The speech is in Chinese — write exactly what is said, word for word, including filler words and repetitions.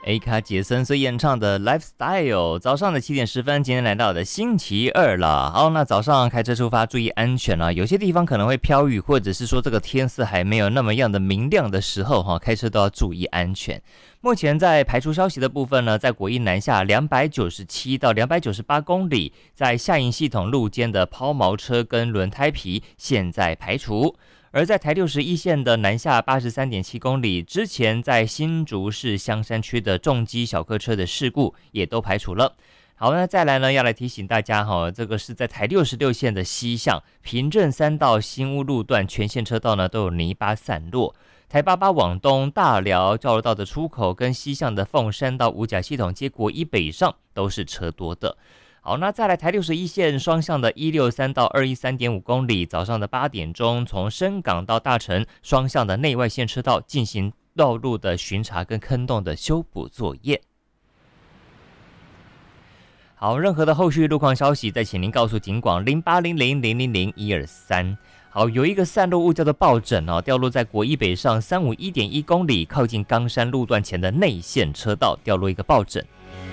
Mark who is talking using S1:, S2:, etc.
S1: A 卡杰森所演唱的 Lifestyle。 早上的七点十分，今天来到的星期二了。好，那早上开车出发注意安全啊，有些地方可能会飘雨，或者是说这个天色还没有那么样的明亮的时候哈，开车都要注意安全。目前在排除消息的部分呢，在国一南下两百九十七到两百九十八公里，在下营系统路肩的抛锚车跟轮胎皮现在排除。而在台六十一线的南下 八十三点七公里，之前在新竹市香山区的重机小客车的事故也都排除了。好，那再来呢，要来提醒大家哈，这个是在台六十六线的西向平镇三道新屋路段全线车道呢都有泥巴散落。台八八往东大寮交流道的出口跟西向的凤山到五甲系统街国一北上都是车多的。好，那再来台六十一线双向的一六三到二一三点五公里，早上的八点钟，从深港到大城双向的内外线车道进行道路的巡查跟坑洞的修补作业。好，任何的后续路况消息，再请您告诉警广零八零零零零零一二三。好，有一个散落物叫做抱枕哦，掉落在国一北上三五一点一公里，靠近冈山路段前的内线车道，掉落一个抱枕。